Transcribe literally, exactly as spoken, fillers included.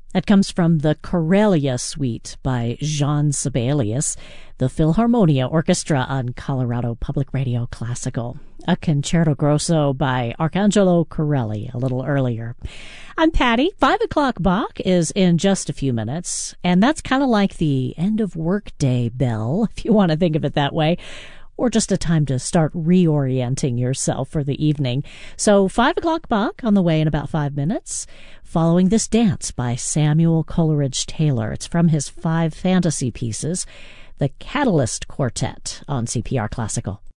That comes from the Corellia Suite by Jean Sibelius, the Philharmonia Orchestra on Colorado Public Radio Classical. A Concerto Grosso by Arcangelo Corelli a little earlier. I'm Patty. Five o'clock Bach is in just a few minutes, and that's kind of like the end of workday bell, if you want to think of it that way, or just a time to start reorienting yourself for the evening. So five o'clock Bach on the way in about five minutes, following this dance by Samuel Coleridge Taylor. It's from his five fantasy pieces, the Catalyst Quartet on C P R Classical.